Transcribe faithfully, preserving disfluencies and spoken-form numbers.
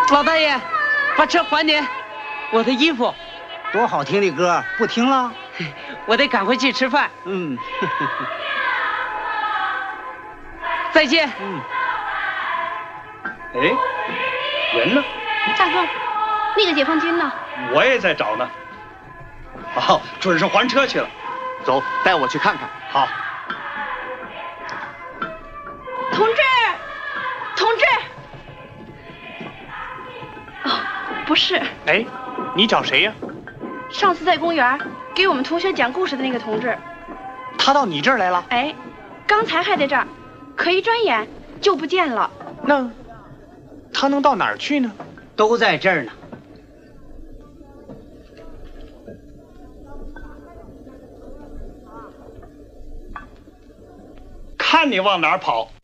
老大爷，把车还你，我的衣服。 多好听的歌，不听了？ 我得赶回去吃饭。 嗯。 再见。 嗯。 哎，人呢？ 大哥，那个解放军呢？ 我也在找呢。哦，准是还车去了。 走，带我去看看。 好。 同志，同志。哦，不是。 哎，你找谁呀？ 上次在公园给我们同学讲故事的那个同志。 他到你这儿来了？ 哎，刚才还在这儿，可一转眼就不见了。 那他能到哪儿去呢？ 都在这儿呢。 看你往哪儿跑！